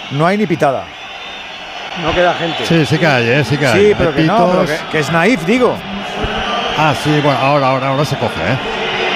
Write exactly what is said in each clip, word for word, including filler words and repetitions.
no hay ni pitada. No queda gente. Sí, sí que hay, ¿eh? Sí que hay. Sí, pero hay que pitos. no, pero que, que es naif, digo. Ah, sí, bueno, ahora, ahora, ahora se coge, ¿eh?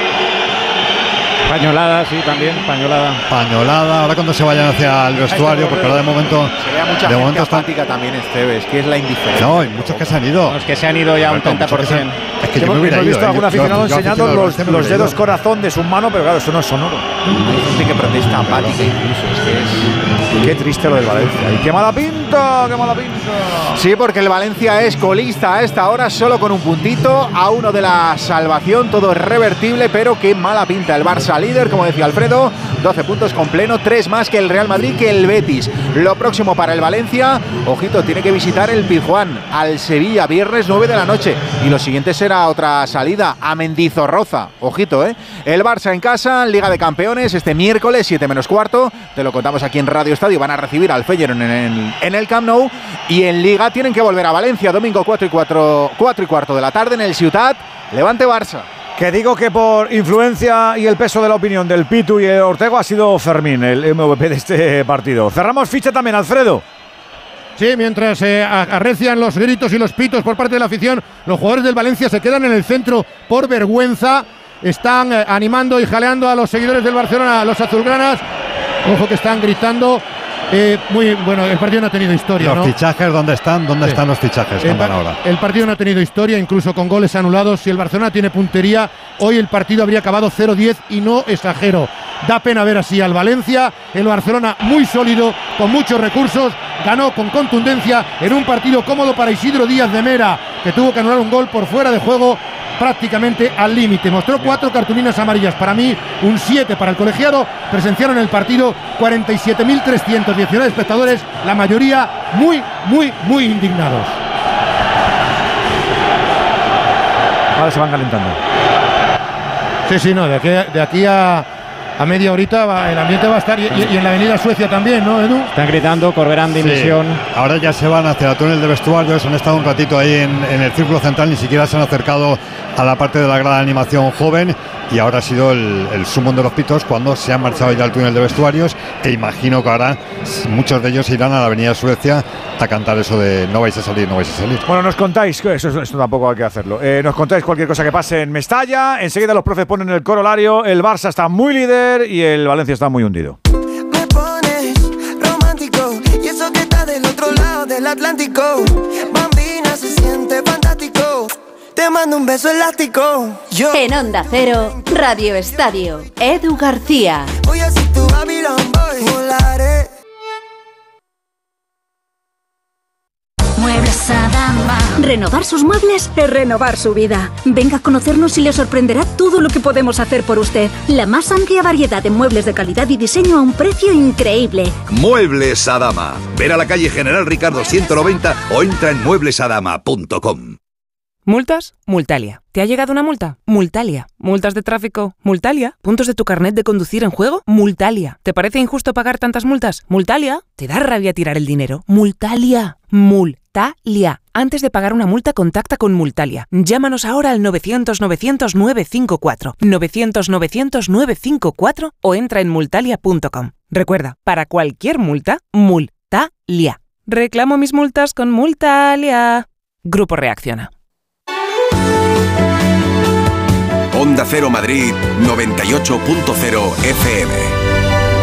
Pañolada, sí, también, pañolada. Pañolada, ahora cuando se vayan hacia el vestuario, porque ahora de momento... Se ve a mucha de gente momento apática está... también, Esteves, que es la indiferencia. No, hay muchos que se han ido. Los que se han ido ya un treinta por ciento. Es que yo me hubiera hemos ido. visto ¿eh? algún aficionado yo, yo, enseñando yo, los, los dedos corazón de su mano, pero claro, eso no es sonoro. Hay gente que protesta apática incluso, es que es... Qué triste lo del Valencia. Y qué mala pinta, qué mala pinta. Sí, porque el Valencia es colista a esta hora, solo con un puntito, a uno de la salvación, todo es revertible, pero qué mala pinta. El Barça líder, como decía Alfredo, doce puntos con pleno, tres más que el Real Madrid, que el Betis. Lo próximo para el Valencia, ojito, tiene que visitar el Pizjuán, al Sevilla, viernes nueve de la noche. Y lo siguiente será otra salida a Mendizorroza, ojito, ¿eh? El Barça en casa, Liga de Campeones, este miércoles, siete menos cuarto, te lo contamos aquí en Radio Estadio, van a recibir al Feyenoord en el, en el Camp Nou, y en Liga tienen que volver a Valencia, domingo cuatro y cuarto de la tarde en el Ciutat, Levante Barça. Que digo que por influencia y el peso de la opinión del Pitu y el Ortego ha sido Fermín el M V P de este partido. Cerramos ficha también, Alfredo. Sí, mientras eh, arrecian los gritos y los pitos por parte de la afición, los jugadores del Valencia se quedan en el centro por vergüenza. Están eh, animando y jaleando a los seguidores del Barcelona, a los azulgranas. Ojo que están gritando. Eh, muy bueno, el partido no ha tenido historia. Los ¿no? fichajes, ¿dónde están? ¿Dónde Sí. están los fichajes? El, par- ahora? el partido no ha tenido historia, incluso con goles anulados. Si el Barcelona tiene puntería, hoy el partido habría acabado cero diez y no exagero. Da pena ver así al Valencia. El Barcelona muy sólido, con muchos recursos, ganó con contundencia en un partido cómodo para Isidro Díaz de Mera, que tuvo que anular un gol por fuera de juego prácticamente al límite. Mostró cuatro cartulinas amarillas, para mí un siete para el colegiado. Presenciaron el partido cuarenta y siete mil trescientos diecinueve espectadores, la mayoría muy, muy, muy indignados. Ahora se van calentando. Sí, sí, no, de aquí, de aquí a, a media horita va, el ambiente va a estar, y, y en la avenida Suecia también, ¿no, Edu? Están gritando, Corberán, dimisión. Sí. Ahora ya se van hacia el túnel de vestuarios, han estado un ratito ahí en, en el círculo central, ni siquiera se han acercado a la parte de la grada de animación joven, y ahora ha sido el, el sumón de los pitos cuando se han marchado ya al túnel de vestuarios, e imagino que ahora muchos de ellos irán a la avenida Suecia a cantar eso de no vais a salir, no vais a salir. Bueno, nos contáis, que eso, eso tampoco hay que hacerlo, eh, nos contáis cualquier cosa que pase en Mestalla, enseguida los profes ponen el corolario, el Barça está muy líder y el Valencia está muy hundido. Me pones romántico y eso que está del otro lado del Atlántico. Bambina se siente fantástico. Te mando un beso elástico. Yo En Onda Cero, Radio Estadio, Edu García. voy a ser tu Babylon Boy. Volaré. Muebles Adama. Renovar sus muebles es renovar su vida. Venga a conocernos y le sorprenderá todo lo que podemos hacer por usted. La más amplia variedad de muebles de calidad y diseño a un precio increíble. Muebles Adama. Ver a la calle General Ricardo ciento noventa o entra en muebles adama punto com. ¿Multas? Multalia. ¿Te ha llegado una multa? Multalia. ¿Multas de tráfico? Multalia. ¿Puntos de tu carnet de conducir en juego? Multalia. ¿Te parece injusto pagar tantas multas? Multalia. ¿Te da rabia tirar el dinero? Multalia. Multalia. Antes de pagar una multa, contacta con Multalia. Llámanos ahora al novecientos novecientos nueve cinco cuatro. novecientos novecientos nueve cinco cuatro o entra en multalia punto com. Recuerda, para cualquier multa, Multalia. Reclamo mis multas con Multalia. Grupo Reacciona. Onda Cero Madrid noventa y ocho punto cero F M.